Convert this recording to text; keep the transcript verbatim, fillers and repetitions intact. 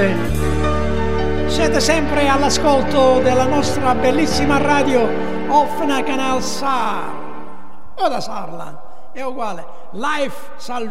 niente. Siete sempre all'ascolto della nostra bellissima radio Offna Canal Sar o da Saarland, è uguale. Live Salvation.